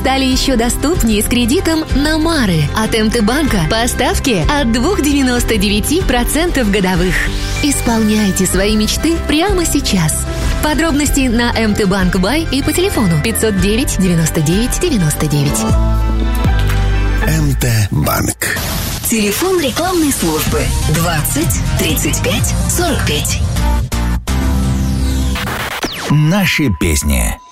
стали еще доступнее с кредитом на Мары от МТ-банка по ставке от 2,99% годовых. Исполняйте свои мечты прямо сейчас. Подробности на МТ-банк Бай и по телефону 509 99 99. МТ-банк. Телефон рекламной службы 20 35 45. Наши песни.